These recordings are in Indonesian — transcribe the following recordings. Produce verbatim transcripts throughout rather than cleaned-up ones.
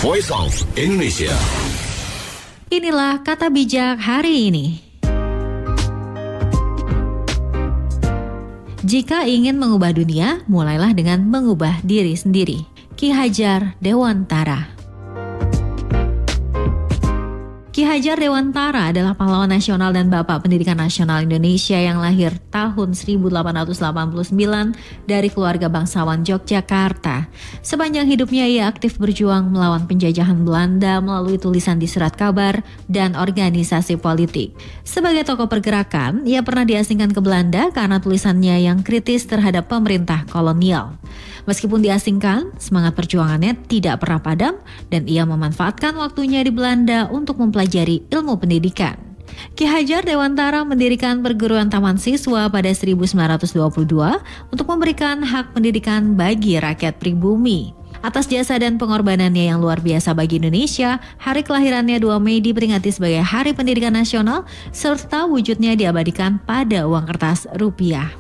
Voice of Indonesia. Inilah kata bijak hari ini. Jika ingin mengubah dunia, mulailah dengan mengubah diri sendiri. Ki Hajar Dewantara. Ki Hajar Dewantara adalah pahlawan nasional dan Bapak Pendidikan Nasional Indonesia yang lahir tahun seribu delapan ratus delapan puluh sembilan dari keluarga bangsawan Yogyakarta. Sepanjang hidupnya ia aktif berjuang melawan penjajahan Belanda melalui tulisan di surat kabar dan organisasi politik. Sebagai tokoh pergerakan, ia pernah diasingkan ke Belanda karena tulisannya yang kritis terhadap pemerintah kolonial. Meskipun diasingkan, semangat perjuangannya tidak pernah padam dan ia memanfaatkan waktunya di Belanda untuk mempelajari ilmu pendidikan. Ki Hajar Dewantara mendirikan perguruan taman siswa pada seribu sembilan ratus dua puluh dua untuk memberikan hak pendidikan bagi rakyat pribumi. Atas jasa dan pengorbanannya yang luar biasa bagi Indonesia, hari kelahirannya dua Mei diperingati sebagai Hari Pendidikan Nasional serta wujudnya diabadikan pada uang kertas rupiah.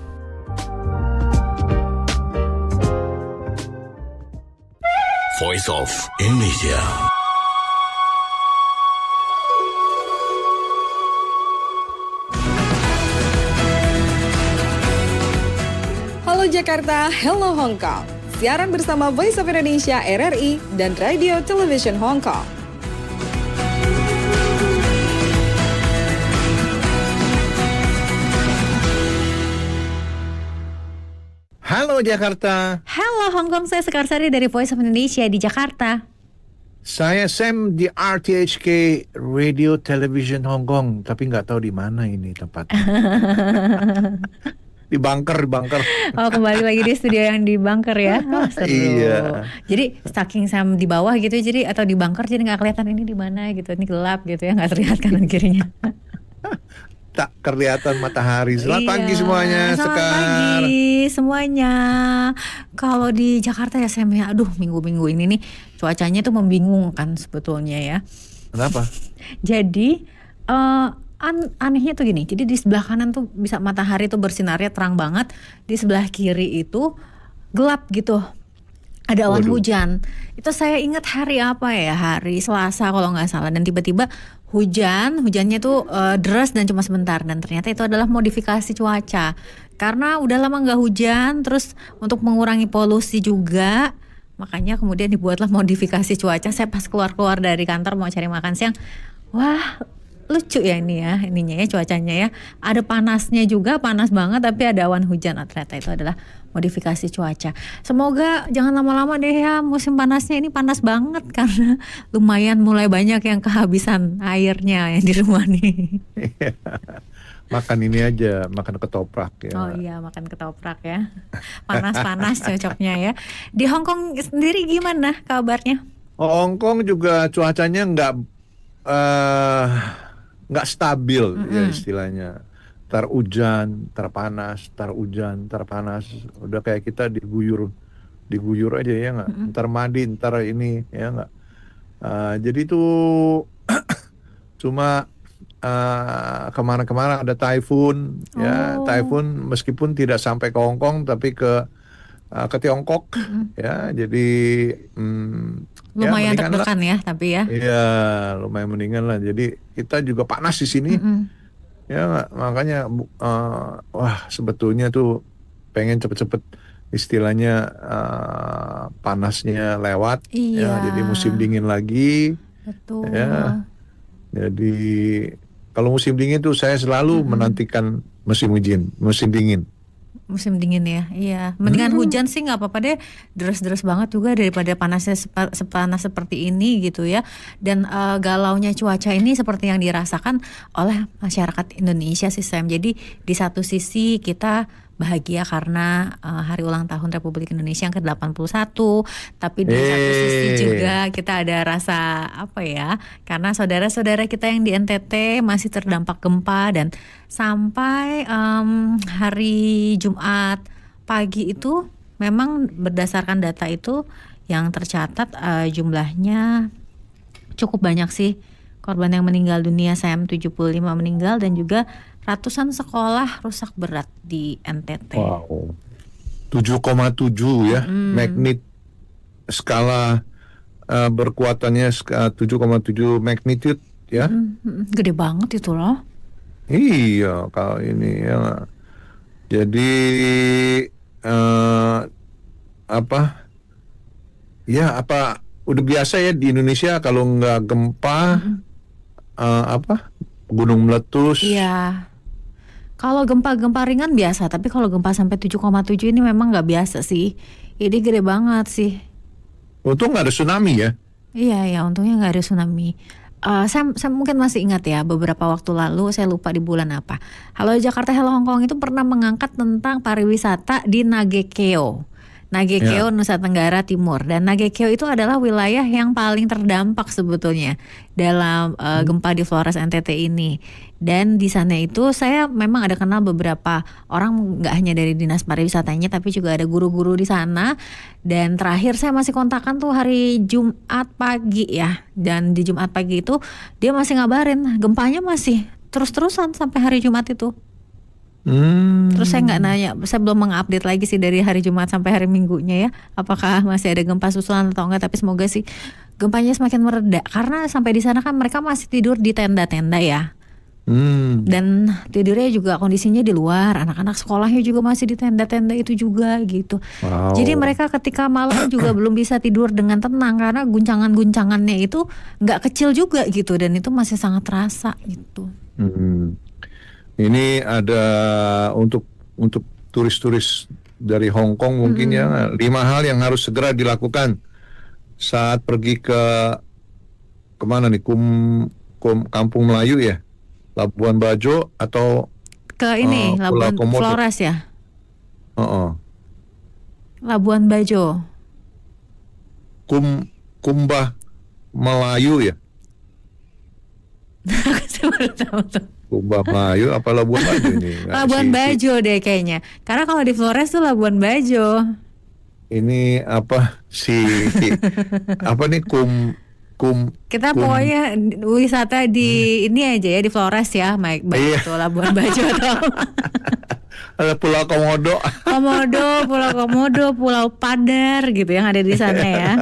Voice of Indonesia. Halo Jakarta, hello Hong Kong. Siaran bersama Voice of Indonesia R R I dan Radio Television Hong Kong. Halo Jakarta. Halo Hong Kong, saya Sekar Sari dari Voice of Indonesia di Jakarta. Saya Sam di R T H K Radio Television Hong Kong, tapi nggak tahu di mana ini tempatnya. Di bunker, di bunker. Oh, kembali lagi di studio yang di bunker ya. Oh, seru. Iya. Jadi saking Sam di bawah gitu, jadi atau di bunker jadi nggak kelihatan ini di mana gitu, ini gelap gitu ya, nggak terlihat kanan kirinya. Tak kelihatan matahari. Selamat iya. pagi semuanya. Selamat Sekar. pagi semuanya. Kalau di Jakarta ya Sam ya, aduh minggu-minggu ini nih cuacanya tuh membingungkan sebetulnya ya. Kenapa? Jadi uh, an- anehnya tuh gini, jadi di sebelah kanan tuh bisa matahari tuh bersinarnya terang banget, di sebelah kiri itu gelap gitu. Ada awan Waduh. hujan. Itu saya ingat hari apa ya, hari Selasa kalau nggak salah, dan tiba-tiba hujan, hujannya tuh uh, deras dan cuma sebentar, dan ternyata itu adalah modifikasi cuaca. Karena udah lama nggak hujan, terus untuk mengurangi polusi juga, makanya kemudian dibuatlah modifikasi cuaca. Saya pas keluar-keluar dari kantor mau cari makan siang, wah lucu ya ini ya, ininya ya cuacanya ya. Ada panasnya juga, panas banget, tapi ada awan hujan. Oh, ternyata itu adalah modifikasi cuaca. Semoga jangan lama-lama deh ya musim panasnya, ini panas banget karena lumayan mulai banyak yang kehabisan airnya yang di rumah nih. Makan ini aja, makan ketoprak ya. Oh iya, makan ketoprak ya. Panas-panas cocoknya ya. Di Hong Kong sendiri gimana kabarnya? Hong Kong juga cuacanya nggak eh, nggak stabil Mm-mm. ya istilahnya. Tar hujan, tar panas, tar hujan, tar panas. Udah kayak kita diguyur, diguyur aja ya nggak. Mm-mm. Ntar mandi, ntar ini ya nggak. Uh, jadi tuh cuma uh, kemana-kemana ada typhoon, ya Oh. typhoon meskipun tidak sampai ke Hong Kong tapi ke uh, ke Tiongkok, Mm-mm. ya. Jadi hmm, Lumayan ya, mendingan lah. deg-degan ya, tapi ya. Iya, lumayan mendingan lah. Jadi kita juga panas di sini. Mm-mm. Ya nggak, makanya uh, wah sebetulnya tuh pengen cepet-cepet istilahnya uh, panasnya lewat, Iya. ya jadi musim dingin lagi. Betul. Ya. Jadi kalau musim dingin tuh saya selalu Mm-mm. menantikan musim hujan, musim dingin. Musim dingin ya, iya. Mendingan Hmm. hujan sih nggak apa-apa deh, deras-deras banget juga daripada panasnya sepa- sepanas seperti ini gitu ya. Dan uh, galaunya cuaca ini seperti yang dirasakan oleh masyarakat Indonesia sih Sam. Jadi di satu sisi kita bahagia karena uh, hari ulang tahun Republik Indonesia yang ke delapan puluh satu, tapi di satu sisi Eh. juga kita ada rasa apa ya, karena saudara-saudara kita yang di N T T masih terdampak gempa, dan sampai um, hari Jumat pagi itu memang berdasarkan data itu yang tercatat uh, jumlahnya cukup banyak sih korban yang meninggal dunia, Sam, tujuh puluh lima meninggal, dan juga ratusan sekolah rusak berat di N T T. Wow. tujuh koma tujuh ya, Mm. magnit skala uh, berkuatannya uh, tujuh koma tujuh magnitude ya. Mm-mm. Gede banget itu loh. Iya, kalau ini ya nggak. Jadi uh, apa? Ya apa? Udah biasa ya di Indonesia kalau nggak gempa, uh, apa? Gunung meletus. Iya. Kalau gempa-gempa ringan biasa, tapi kalau gempa sampai tujuh koma tujuh ini memang nggak biasa sih. Ini gede banget sih. Untung nggak ada tsunami ya. Iya ya, untungnya nggak ada tsunami. Uh, saya, saya mungkin masih ingat ya beberapa waktu lalu, saya lupa di bulan apa. Halo Jakarta, Hello Hong Kong itu pernah mengangkat tentang pariwisata di Nagekeo. Nagekeo, Ya. Nusa Tenggara Timur. Dan Nagekeo itu adalah wilayah yang paling terdampak sebetulnya dalam uh, gempa di Flores N T T ini. Dan di sana itu saya memang ada kenal beberapa orang, nggak hanya dari dinas pariwisatanya, tapi juga ada guru-guru di sana. Dan terakhir saya masih kontakan tuh hari Jumat pagi ya. Dan di Jumat pagi itu dia masih ngabarin gempanya masih terus-terusan sampai hari Jumat itu. Hmm. Terus saya nggak nanya, saya belum mengupdate lagi sih dari hari Jumat sampai hari Minggunya ya, apakah masih ada gempa susulan atau enggak. Tapi semoga sih gempanya semakin mereda, karena sampai di sana kan mereka masih tidur di tenda-tenda ya. Hmm. Dan tidurnya juga kondisinya di luar, anak-anak sekolahnya juga masih di tenda-tenda itu juga gitu. Wow. Jadi mereka ketika malam juga belum bisa tidur dengan tenang karena guncangan-guncangannya itu nggak kecil juga gitu, dan itu masih sangat terasa gitu. Hmm. Ini ada untuk untuk turis-turis dari Hong Kong mungkin Hmm. ya, lima hal yang harus segera dilakukan saat pergi ke kemana nih, kum, kum Kampung Melayu ya, Labuan Bajo atau Ke ini Uh, Pulau Labuan Komodo. Flores ya, uh-uh, Labuan Bajo. kum Kumbah Melayu ya, Saya baru tahu tuh. Kumbah Melayu apa Labuan Bajo ini? Nggak, Labuan si- si- Bajo deh kayaknya. Karena kalau di Flores tuh Labuan Bajo. Ini apa si apa nih kum kum Kita kum- pokoknya wisata di ini aja ya, di Flores ya, baik baik Iya. itu Labuan Bajo atau ada Pulau Komodo. Komodo, Pulau Komodo, Pulau Padar gitu yang ada di sana ya.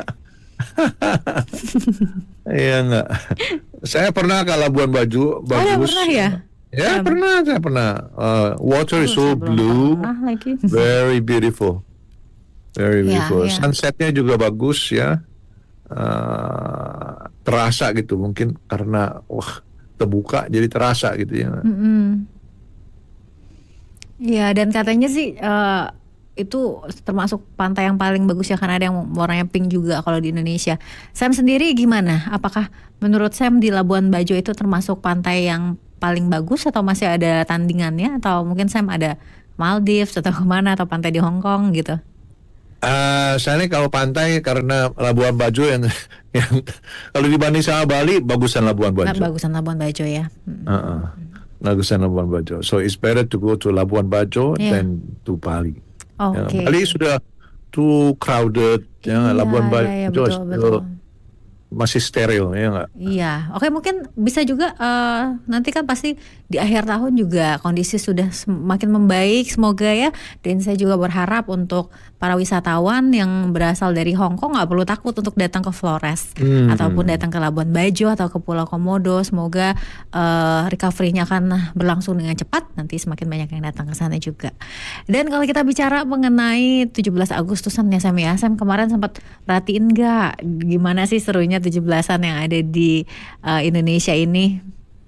Iya enggak. Saya pernah ke Labuan Bajo, Oh, bagus. ya pernah ya? Ya, Ya. pernah, saya pernah. Uh, water is Aduh, so saya belum blue, pernah lagi. very beautiful, very Ya, beautiful. ya. Sunsetnya juga bagus ya. Uh, terasa gitu, mungkin karena wah terbuka jadi terasa gitu ya. Mm-mm. Iya, dan katanya sih eh, itu termasuk pantai yang paling bagus ya, karena ada yang warnanya pink juga kalau di Indonesia. Sam sendiri gimana? Apakah menurut Sam di Labuan Bajo itu termasuk pantai yang paling bagus atau masih ada tandingannya, atau mungkin Sam ada Maldives atau kemana, atau pantai di Hong Kong gitu? Uh, saya nih kalau pantai karena Labuan Bajo yang yang kalau dibanding sama Bali bagusan Labuan Nah, Bajo. bagusan Labuan Bajo ya. Mm. Uh-uh. Bagusan Labuan Bajo. So it's better to go to Labuan Bajo Yeah. than to Bali. Oke. Ya, Bali sudah too crowded. Ya, Iya, Labuan Bajo iya, iya, betul, still betul. masih steril ya nggak? Iya, oke, mungkin bisa juga eh, nanti kan pasti di akhir tahun juga kondisi sudah semakin membaik, semoga ya. Dan saya juga berharap untuk para wisatawan yang berasal dari Hong Kong nggak perlu takut untuk datang ke Flores Hmm. ataupun datang ke Labuan Bajo atau ke Pulau Komodo. Semoga eh, recovery-nya akan berlangsung dengan cepat. Nanti semakin banyak yang datang ke sana juga. Dan kalau kita bicara mengenai tujuh belas Agustusan ya Sam ya, Sam kemarin sempat perhatiin nggak gimana sih serunya tujuh belasan yang ada di uh, Indonesia ini?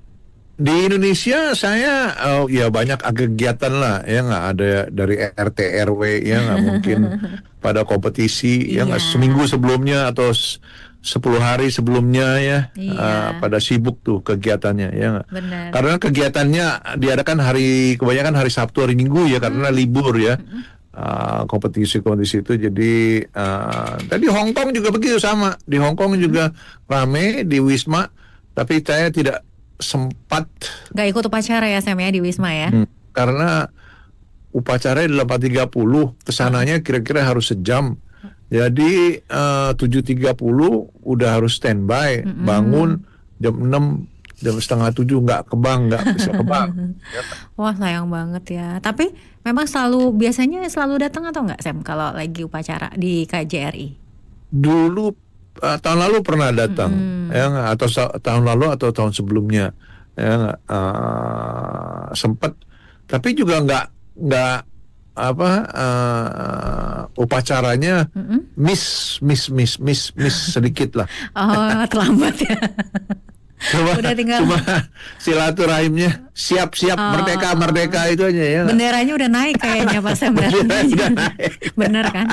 Di Indonesia saya oh, ya banyak kegiatan lah ya nggak, ada dari R T R W ya nggak, mungkin pada kompetisi ya nggak, Iya. seminggu sebelumnya atau s- sepuluh hari sebelumnya ya, Iya. uh, pada sibuk tuh kegiatannya ya nggak. Benar. Karena kegiatannya diadakan hari kebanyakan hari Sabtu hari Minggu ya, karena libur ya. Uh, kompetisi-kompetisi itu jadi uh, tadi Hong Kong juga begitu sama, di Hong Kong juga rame di Wisma, tapi saya tidak sempat Gak ikut upacara ya Sam ya di Wisma ya? hmm, karena upacara delapan tiga puluh, kesananya kira-kira harus sejam. Jadi uh, tujuh tiga puluh udah harus standby, Mm-mm. bangun jam enam, jam setengah tujuh nggak kebang, nggak bisa kebang. Wah sayang banget ya. Tapi memang selalu biasanya selalu datang atau enggak Sam kalau lagi upacara di K J R I? Dulu uh, tahun lalu pernah datang, Mm-mm. ya nggak? Atau sa- tahun lalu atau tahun sebelumnya, ya nggak? Uh, sempat, tapi juga nggak nggak apa uh, upacaranya Mm-mm. miss miss miss miss miss sedikit lah. Oh, terlambat ya. Cuma, Udah tinggal- cuma silaturahimnya siap-siap Oh. merdeka merdeka itu aja ya. nggak? Benderanya udah naik kayaknya pas saya Bendera datang. udah naik. Bener kan?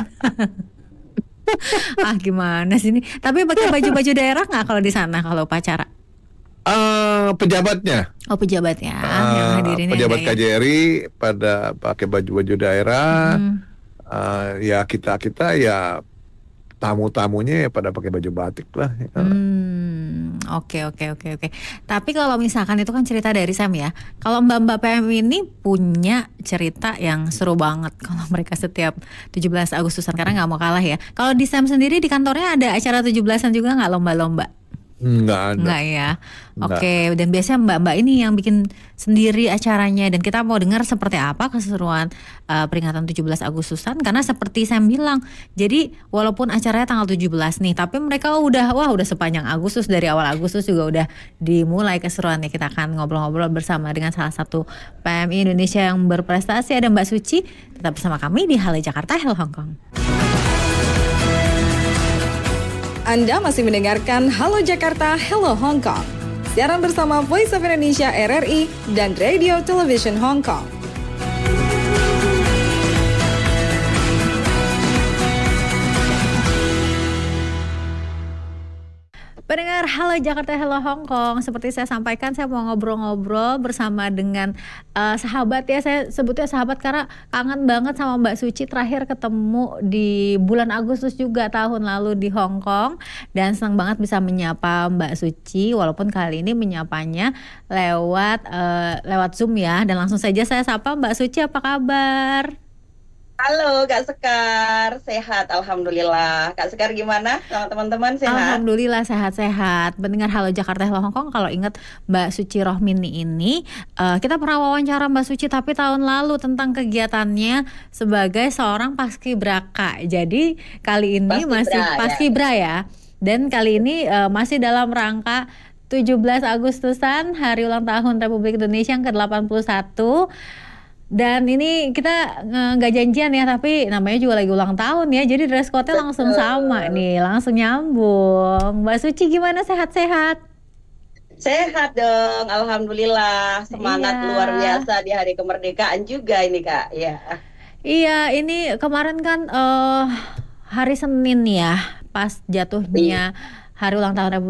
Ah, gimana sih ini? Tapi pakai baju-baju daerah nggak kalau di sana kalau upacara? Eh, pejabatnya, Oh, pejabatnya yang eh, hadirinnya pejabat enggak ya? K J R I pada pakai baju-baju daerah. Hmm. Eh, ya kita kita ya tamu-tamunya ya pada pakai baju batik lah. ya. Hmm, oke oke oke oke. Tapi kalau misalkan itu kan cerita dari Sam ya. Kalau Mbak-mbak P M ini punya cerita yang seru banget kalau mereka setiap tujuh belas Agustusan karena nggak mau kalah ya. Kalau di Sam sendiri di kantornya ada acara tujuh belasan juga nggak lomba-lomba? Nggak ada. Enggak ya. Nggak. Oke, dan biasanya Mbak-mbak ini yang bikin sendiri acaranya dan kita mau dengar seperti apa keseruan uh, peringatan tujuh belas Agustusan karena seperti saya bilang. Jadi walaupun acaranya tanggal tujuh belas nih, tapi mereka udah wah udah sepanjang Agustus dari awal Agustus juga udah dimulai keseruannya. Kita akan ngobrol-ngobrol bersama dengan salah satu P M I Indonesia yang berprestasi ada Mbak Suci. Tetap bersama kami di Halo Jakarta, Hello Hong Kong. Anda masih mendengarkan Halo Jakarta, Hello Hong Kong. Siaran bersama Voice of Indonesia R R I dan Radio Television Hong Kong. Pendengar Halo Jakarta, Hello Hong Kong. Seperti saya sampaikan, saya mau ngobrol-ngobrol bersama dengan uh, sahabat ya. Saya sebutnya sahabat karena kangen banget sama Mbak Suci. Terakhir ketemu di bulan Agustus juga tahun lalu di Hong Kong. Dan senang banget bisa menyapa Mbak Suci. Walaupun kali ini menyapanya lewat uh, lewat Zoom ya. Dan langsung saja saya sapa Mbak Suci, apa kabar? Halo Kak Sekar, sehat Alhamdulillah. Kak Sekar gimana sama teman-teman sehat? Alhamdulillah sehat-sehat. Pendengar Halo Jakarta, Hello Hong Kong, kalau ingat Mbak Suci Rohmini ini, uh, kita pernah wawancara Mbak Suci tapi tahun lalu tentang kegiatannya sebagai seorang paskibraka. Jadi kali ini Paskibra, masih ya. paskibra ya. Dan kali ini uh, masih dalam rangka tujuh belas Agustusan, hari ulang tahun Republik Indonesia yang ke delapan puluh satu. Dan ini kita eh, nggak janjian ya, tapi namanya juga lagi ulang tahun ya, jadi dress code-nya langsung sama nih, langsung nyambung. Mbak Suci gimana, sehat-sehat? Sehat dong, Alhamdulillah. Semangat Iya. luar biasa di hari kemerdekaan juga ini Kak. Ya. Iya, ini kemarin kan eh, hari Senin ya, pas jatuhnya hari ulang tahun Republik